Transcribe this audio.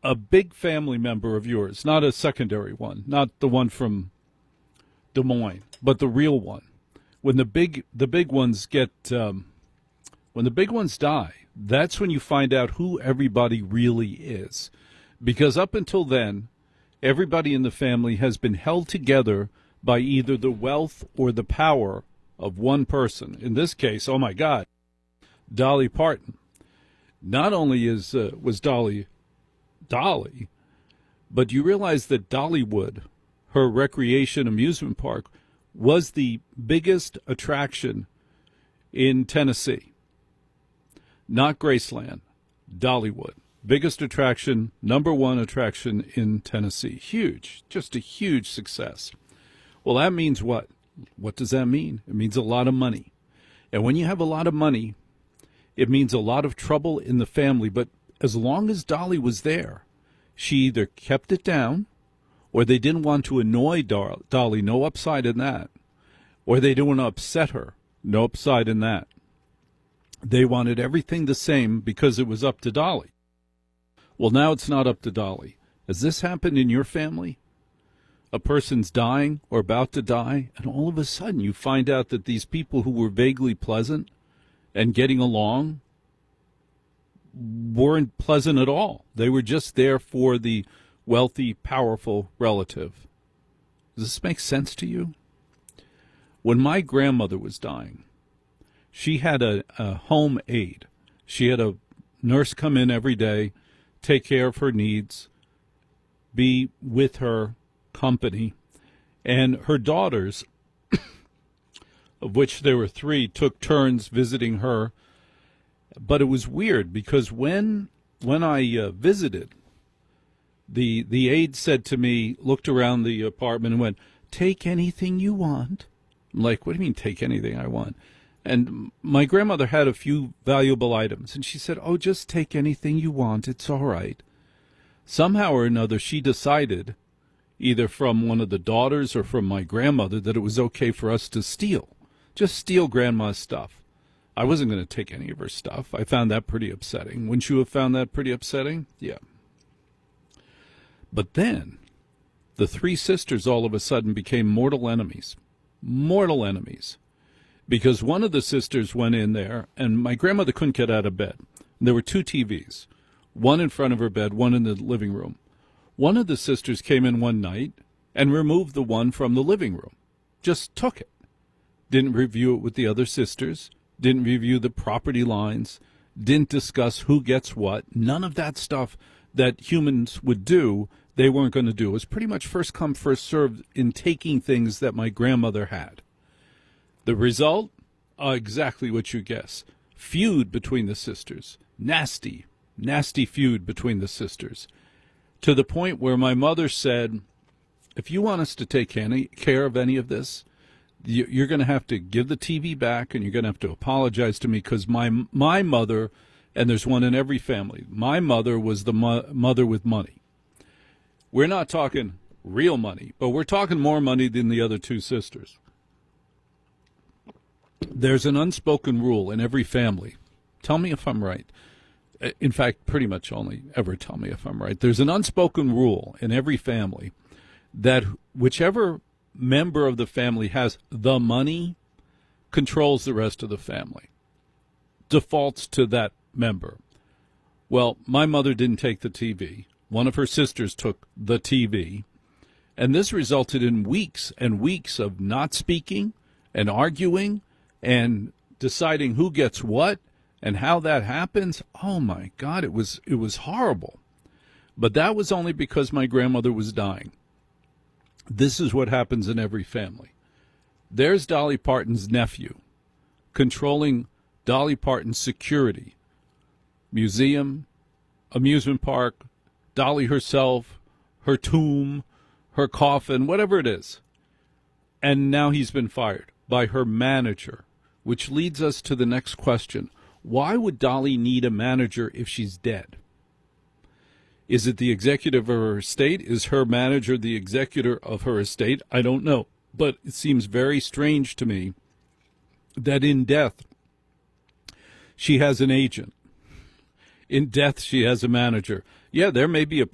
a big family member of yours, not a secondary one, not the one from Des Moines, but the real one, when the big ones get when the big ones die, that's when you find out who everybody really is. Because up until then, everybody in the family has been held together by either the wealth or the power of one person. In this case, oh my God, Dolly Parton. Not only was Dolly, but you realize that Dollywood, her recreation amusement park, was the biggest attraction in Tennessee. Not Graceland, Dollywood. Biggest attraction, number one attraction in Tennessee. Huge, just a huge success. Well, that means what? What does that mean? It means a lot of money. And when you have a lot of money, it means a lot of trouble in the family. But as long as Dolly was there, she either kept it down, or they didn't want to annoy Dolly, no upside in that. Or they didn't want to upset her, no upside in that. They wanted everything the same because it was up to Dolly. Well, now it's not up to Dolly. Has this happened in your family? A person's dying or about to die, and all of a sudden you find out that these people who were vaguely pleasant and getting along weren't pleasant at all. They were just there for the wealthy, powerful relative. Does this make sense to you? When my grandmother was dying, she had a home aide. She had a nurse come in every day, take care of her needs, be with her company, and her daughters, of which there were 3, took turns visiting her. But it was weird because when I visited, the aide said to me, looked around the apartment and went, "Take anything you want." I'm like, "What do you mean take anything I want?" And my grandmother had a few valuable items, and she said, "Oh, just take anything you want. It's all right." Somehow or another, she decided, either from one of the daughters or from my grandmother, that it was okay for us to steal. Just steal Grandma's stuff. I wasn't going to take any of her stuff. I found that pretty upsetting. Wouldn't you have found that pretty upsetting? Yeah. But then, the 3 sisters all of a sudden became mortal enemies. Mortal enemies. Because one of the sisters went in there, and my grandmother couldn't get out of bed. There were 2 TVs, one in front of her bed, one in the living room. One of the sisters came in one night and removed the one from the living room. Just took it. Didn't review it with the other sisters, didn't review the property lines, didn't discuss who gets what. None of that stuff that humans would do, they weren't going to do. It was pretty much first come, first served in taking things that my grandmother had. The result? Exactly what you guess. Feud between the sisters. Nasty, nasty feud between the sisters. To the point where my mother said, if you want us to take any care of any of this, you're going to have to give the TV back, and you're going to have to apologize to me, because my mother, and there's one in every family, my mother was the mother with money. We're not talking real money, but we're talking more money than the other 2 sisters. There's an unspoken rule in every family. Tell me if I'm right. In fact, pretty much only ever tell me if I'm right. There's an unspoken rule in every family that whichever member of the family has the money controls the rest of the family, defaults to that member. Well, my mother didn't take the TV. One of her sisters took the TV, and this resulted in weeks and weeks of not speaking and arguing and deciding who gets what and how that happens. Oh my God, it was horrible. But that was only because my grandmother was dying. This is what happens in every family. There's Dolly Parton's nephew controlling Dolly Parton's security, museum, amusement park, Dolly herself, her tomb, her coffin, whatever it is. And now he's been fired by her manager, which leads us to the next question. Why would Dolly need a manager if she's dead? Is it the executive of her estate? Is her manager the executor of her estate? I don't know. But it seems very strange to me that in death she has an agent. In death she has a manager. Yeah, there may be a